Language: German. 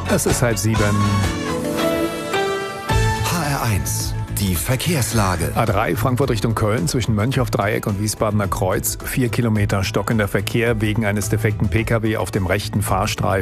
Es ist 6:30. HR1, die Verkehrslage. A3 Frankfurt Richtung Köln zwischen Mönchhoff-Dreieck und Wiesbadener Kreuz. 4 Kilometer stockender Verkehr wegen eines defekten Pkw auf dem rechten Fahrstreifen.